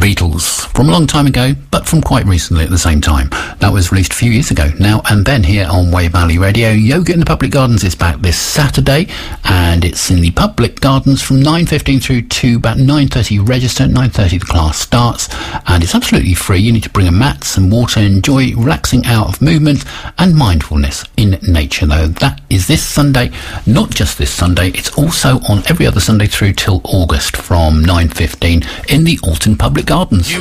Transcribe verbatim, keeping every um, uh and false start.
Beatles, from a long time ago, but from quite recently at the same time. That was released a few years ago. Now and then here on Wey Valley Radio, Yoga in the Public Gardens is back this Saturday, and it's in the public gardens from nine fifteen through to about nine thirty. Register, nine thirty the class starts, and it's absolutely free. You need to bring a mat, some water, enjoy relaxing out of movement and mindfulness in nature, though. That is this Sunday, not just this Sunday, it's also on every other Sunday through till August from nine fifteen in the Alton Public Gardens. You